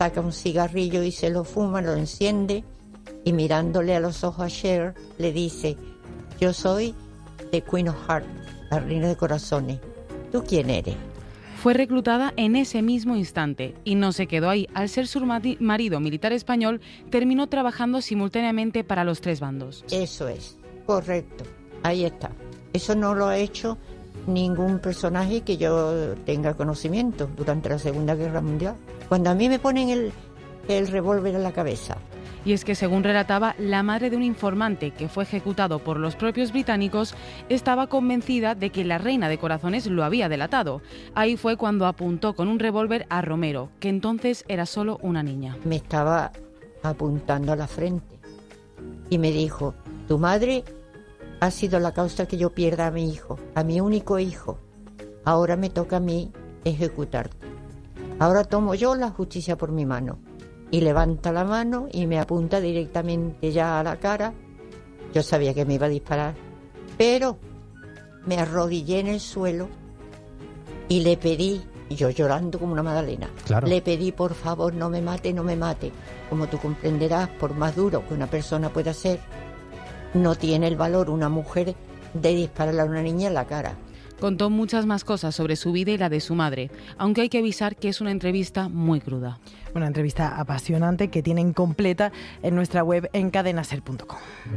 saca un cigarrillo y se lo fuma, lo enciende y mirándole a los ojos a Cher le dice: yo soy The Queen of Hearts, la reina de corazones. ¿Tú quién eres? Fue reclutada en ese mismo instante y no se quedó ahí. Al ser su marido militar español, terminó trabajando simultáneamente para los tres bandos. Eso es, correcto, ahí está. Eso no lo ha hecho ningún personaje que yo tenga conocimiento durante la Segunda Guerra Mundial. Cuando a mí me ponen el revólver en la cabeza. Y es que, según relataba, la madre de un informante que fue ejecutado por los propios británicos estaba convencida de que la reina de corazones lo había delatado. Ahí fue cuando apuntó con un revólver a Romero, que entonces era solo una niña. Me estaba apuntando a la frente y me dijo: tu madre ha sido la causa que yo pierda a mi hijo, a mi único hijo. Ahora me toca a mí ejecutarte. Ahora tomo yo la justicia por mi mano. Y levanta la mano y me apunta directamente ya a la cara. Yo sabía que me iba a disparar, pero me arrodillé en el suelo y le pedí, yo llorando como una magdalena, claro. Le pedí: por favor, no me mate, no me mate. Como tú comprenderás, por más duro que una persona pueda ser, no tiene el valor una mujer de dispararle a una niña en la cara. Contó muchas más cosas sobre su vida y la de su madre, aunque hay que avisar que es una entrevista muy cruda. Una entrevista apasionante que tienen completa en nuestra web en cadenaser.com.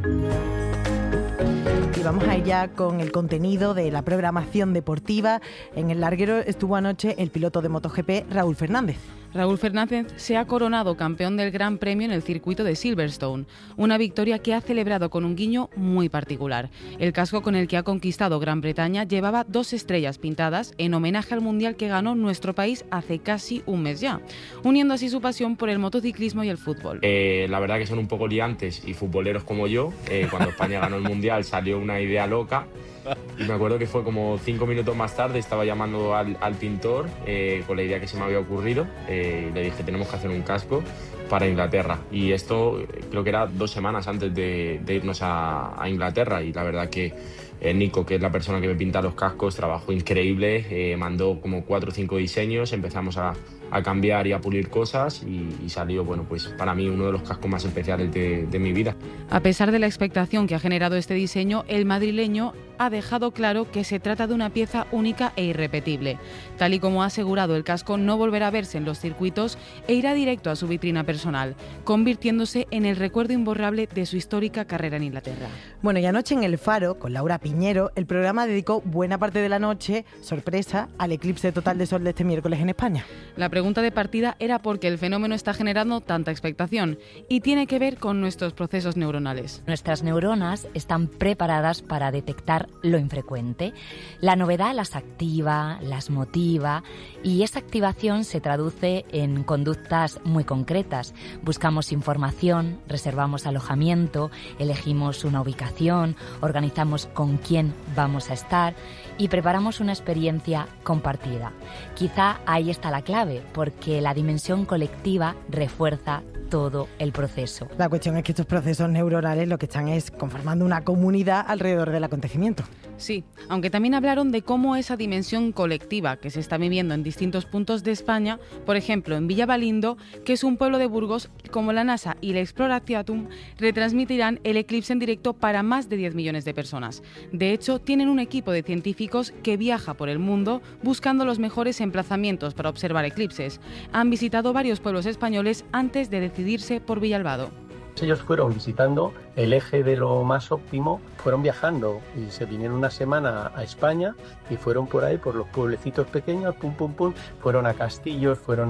Y vamos a ir ya con el contenido de la programación deportiva. En el larguero estuvo anoche el piloto de MotoGP, Raúl Fernández. Raúl Fernández se ha coronado campeón del Gran Premio en el circuito de Silverstone, una victoria que ha celebrado con un guiño muy particular. El casco con el que ha conquistado Gran Bretaña llevaba 2 estrellas pintadas en homenaje al mundial que ganó nuestro país hace casi un mes ya, uniendo así su pasión por el motociclismo y el fútbol. La verdad que son un poco liantes y futboleros como yo. Cuando España ganó el mundial salió una idea loca. Y me acuerdo que fue como 5 minutos más tarde, estaba llamando al pintor con la idea que se me había ocurrido. Le dije: tenemos que hacer un casco para Inglaterra. Y esto creo que era 2 semanas antes de irnos a Inglaterra. Y la verdad que Nico, que es la persona que me pinta los cascos, trabajó increíble. Mandó como 4 o 5 diseños, empezamos a cambiar y a pulir cosas y salió, bueno, pues para mí uno de los cascos más especiales de mi vida. A pesar de la expectación que ha generado este diseño, el madrileño ha dejado claro que se trata de una pieza única e irrepetible. Tal y como ha asegurado, el casco no volverá a verse en los circuitos e irá directo a su vitrina personal, convirtiéndose en el recuerdo imborrable de su histórica carrera en Inglaterra. Bueno, y anoche en El Faro, con Laura Piñero, el programa dedicó buena parte de la noche, sorpresa, al eclipse total de sol de este miércoles en España. La pregunta de partida era por qué el fenómeno está generando tanta expectación y tiene que ver con nuestros procesos neuronales. Nuestras neuronas están preparadas para detectar lo infrecuente. La novedad las activa, las motiva y esa activación se traduce en conductas muy concretas. Buscamos información, reservamos alojamiento, elegimos una ubicación, organizamos con quién vamos a estar y preparamos una experiencia compartida. Quizá ahí está la clave, porque la dimensión colectiva refuerza todo el proceso. La cuestión es que estos procesos neuronales lo que están es conformando una comunidad alrededor del acontecimiento. Sí, aunque también hablaron de cómo esa dimensión colectiva que se está viviendo en distintos puntos de España, por ejemplo en Villavalindo, que es un pueblo de Burgos, como la NASA y la Exploración retransmitirán el eclipse en directo para más de 10 millones de personas. De hecho, tienen un equipo de científicos que viaja por el mundo buscando los mejores emplazamientos para observar eclipses. Han visitado varios pueblos españoles antes de decidirse por Villalbado. Ellos fueron visitando el eje de lo más óptimo, fueron viajando y se vinieron una semana a España y fueron por ahí, por los pueblecitos pequeños, pum, pum, pum, fueron a castillos, fueron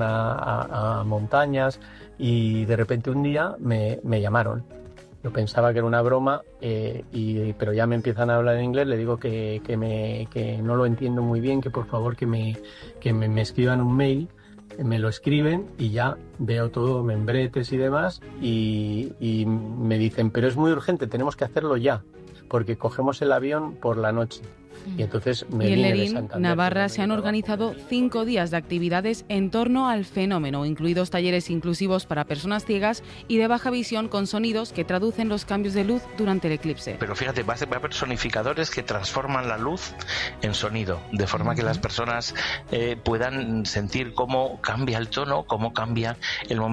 a montañas y de repente un día me llamaron. Yo pensaba que era una broma, pero ya me empiezan a hablar en inglés, le digo que no lo entiendo muy bien, que por favor que me escriban un mail. Me lo escriben y ya veo todo, membretes y demás, y me dicen: pero es muy urgente, tenemos que hacerlo ya. porque cogemos el avión por la noche. Y entonces me Y en vine de Lerín, Santander, Navarra, se han trabajo. organizado 5 días de actividades en torno al fenómeno, incluidos talleres inclusivos para personas ciegas y de baja visión con sonidos que traducen los cambios de luz durante el eclipse. Pero fíjate, va a haber sonificadores que transforman la luz en sonido, de forma que las personas puedan sentir cómo cambia el tono, cómo cambia el momento